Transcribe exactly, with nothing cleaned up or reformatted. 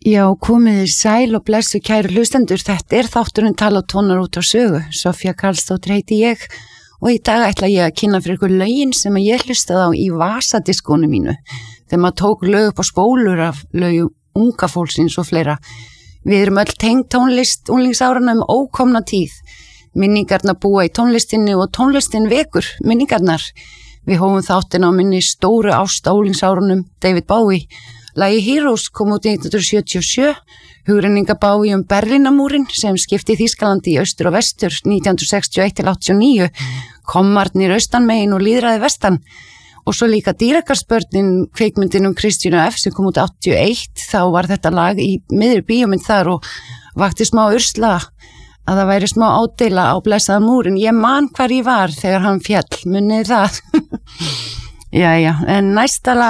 Já, komiði sæl og blessu kæru hlustendur, þetta er þátturinn Tala og tónar út á sögu. Sofía Karlsdóttir heiti ég og í dag ætla ég að kynna fyrir ykkur lögin sem ég hlustaði á í vasadiskónu mínu þegar maður tók lög upp á spólur af lögum unga fólksins og fleira. Við erum öll tengd tónlist unglingsáranna um ókomna tíð. Minningarnar búa í tónlistinni og tónlistin vekur minningarnar. Við hófum þáttin á minni stóru ást á unglingsárunum David Bowie. Lagi Heroes kom út nítján hundruð sjötíu og sjö, hugrenningabowie um Berlínarmúrinn sem skipti Þýskalandi í austur og vestur nítján hundruð sextíu og eitt til áttatíu og níu, kommarnir austanmegin og lýðræði vestan. Og svo líka Dýrakarsbörnin, kveikmyndin um Kristjánu F sem kom út áttatíu og eitt, þá var þetta lag í miðri bíómynd þar og vakti smá ursla að það væri smá ádeila á blessaðan múrinn. Ég man hvar ég var þegar hann fjall, munið það. Jæja, en næsta lag